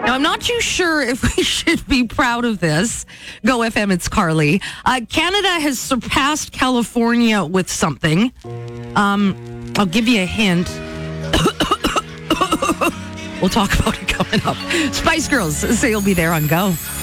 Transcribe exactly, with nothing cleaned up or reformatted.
Now, I'm not too sure if we should be proud of this. Go F M, it's Carly. Uh, Canada has surpassed California with something. Um, I'll give you a hint. We'll talk about it coming up. Spice Girls say you'll be there on Go.